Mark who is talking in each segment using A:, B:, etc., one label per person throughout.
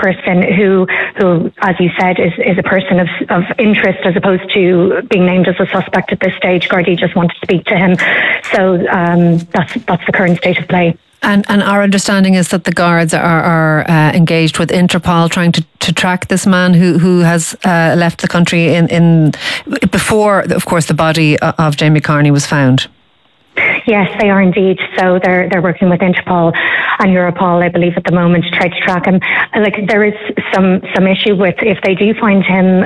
A: person who, as you said, is a person of interest as opposed to being named as a suspect at this stage. Gardaí just want to speak to him. So that's the current state of play.
B: And our understanding is that the guards are engaged with Interpol, trying to track this man who has left the country in before, of course, the body of Jamie Carney was found.
A: Yes, they are indeed. So they're working with Interpol and Europol, I believe, at the moment to try to track him. Like, there is some issue with, if they do find him,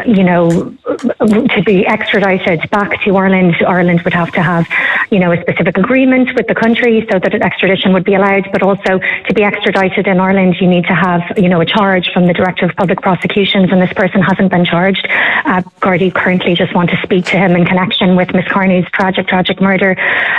A: to be extradited back to Ireland, Ireland would have to have, a specific agreement with the country so that extradition would be allowed. But also, to be extradited in Ireland, you need to have, a charge from the Director of Public Prosecutions, and this person hasn't been charged. Gardaí currently just want to speak to him in connection with Miss Carney's tragic murder.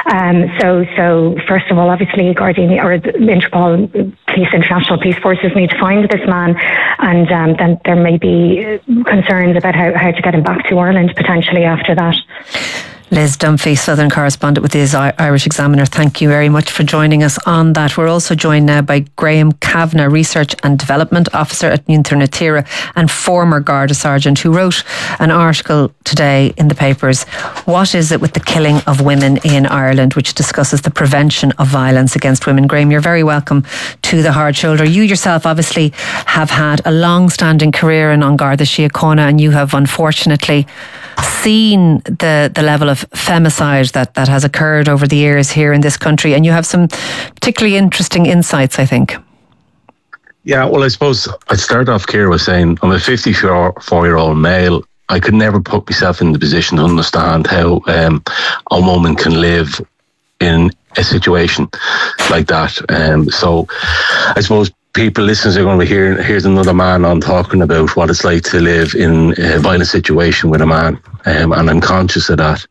A: So first of all, obviously, Gardaí or the Interpol, international police forces need to find this man, and then there may be concerns about how to get him back to Ireland potentially after that.
B: Liz Dunphy, Southern correspondent with the Irish Examiner, thank you very much for joining us on that. We're also joined now by Graham Kavanagh, Research and Development Officer at Nuintir na Tíre and former Garda Sergeant, who wrote an article today in the papers, What is it with the killing of women in Ireland, which discusses the prevention of violence against women. Graham, you're very welcome to the Hard Shoulder. You yourself obviously have had a long-standing career in An Garda Síochána, and you have unfortunately seen the level of femicide that has occurred over the years here in this country, and you have some particularly interesting insights, I think.
C: Yeah, well, I suppose I'd start off, Ciara, with saying I'm a 54-year-old male. I could never put myself in the position to understand how a woman can live in a situation like that. So I suppose listeners are going to be here's another man on talking about what it's like to live in a violent situation with a man, and I'm conscious of that.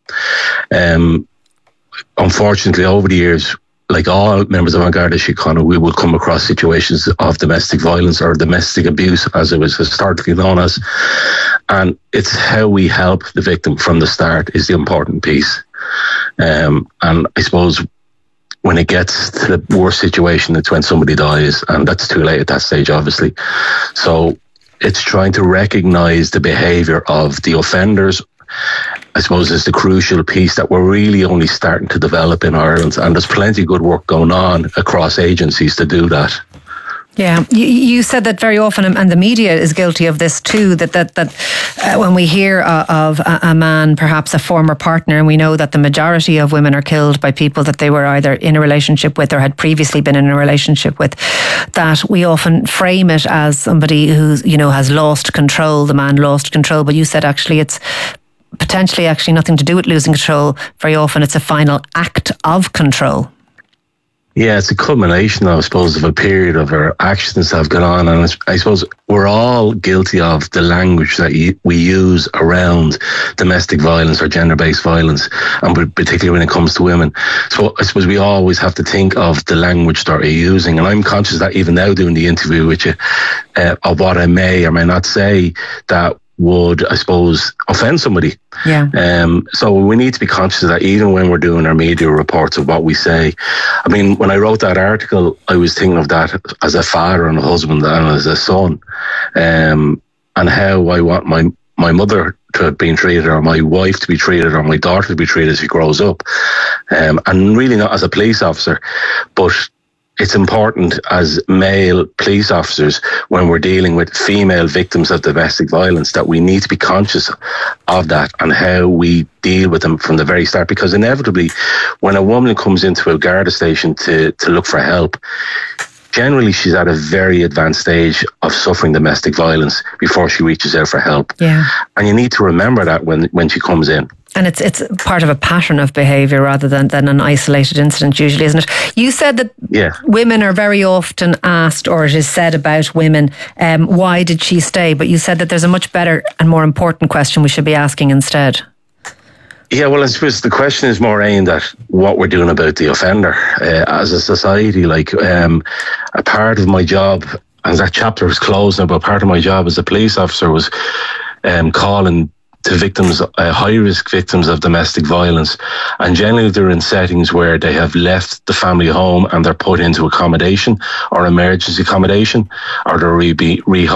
C: Unfortunately, over the years, like all members of An Garda Síochána, we will come across situations of domestic violence or domestic abuse, as it was historically known as, and it's how we help the victim from the start is the important piece. And I suppose when it gets to the worst situation, it's when somebody dies, and that's too late at that stage, obviously. So it's trying to recognise the behaviour of the offenders, I suppose, is the crucial piece that we're really only starting to develop in Ireland, and there's plenty of good work going on across agencies to do that.
B: Yeah, you said that very often, and the media is guilty of this too, that when we hear of a man, perhaps a former partner, and we know that the majority of women are killed by people that they were either in a relationship with or had previously been in a relationship with, that we often frame it as somebody who's, has lost control, the man lost control. But you said actually it's potentially actually nothing to do with losing control. Very often it's a final act of control.
C: Yeah, it's a culmination, I suppose, of a period of our actions that have gone on. And I suppose we're all guilty of the language that we use around domestic violence or gender-based violence, and particularly when it comes to women. So I suppose we always have to think of the language that we're using. And I'm conscious that even now doing the interview with you, of what I may or may not say that would, I suppose, offend somebody.
B: Yeah.
C: So we need to be conscious of that, even when we're doing our media reports of what we say. I mean, when I wrote that article, I was thinking of that as a father and a husband and as a son, and how I want my mother to have been treated, or my wife to be treated, or my daughter to be treated as she grows up. And really not as a police officer, but it's important as male police officers, when we're dealing with female victims of domestic violence, that we need to be conscious of that and how we deal with them from the very start. Because inevitably, when a woman comes into a Garda station to look for help, generally she's at a very advanced stage of suffering domestic violence before she reaches out for help.
B: Yeah.
C: And you need to remember that when she comes in.
B: And it's part of a pattern of behaviour rather than an isolated incident, usually, isn't it? You said that women are very often asked, or it is said about women, why did she stay? But you said that there's a much better and more important question we should be asking instead.
C: Yeah, well, I suppose the question is more aimed at what we're doing about the offender as a society. Like, a part of my job, and that chapter is closed now, but part of my job as a police officer was calling to victims, high-risk victims of domestic violence. And generally they're in settings where they have left the family home and they're put into accommodation or emergency accommodation, or they're